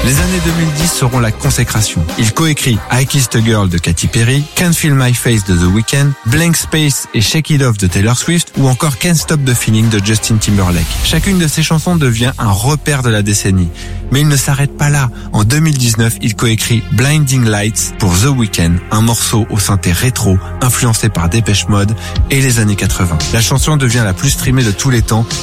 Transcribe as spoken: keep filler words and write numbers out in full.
Les années deux mille dix seront la consécration. Il coécrit I Kissed a Girl de Katy Perry, Can't Feel My Face de The Weeknd, Blank Space et Shake It Off de Taylor Swift ou encore Can't Stop the Feeling de Justin Timberlake. Chacune de ces chansons devient un repère de la décennie. Mais il ne s'arrête pas là. En deux mille dix-neuf, il coécrit Blinding Lights pour The Weeknd, un morceau au synthé rétro influencé par Depeche Mode et les années quatre-vingts. La chanson devient la plus streamée de tous les temps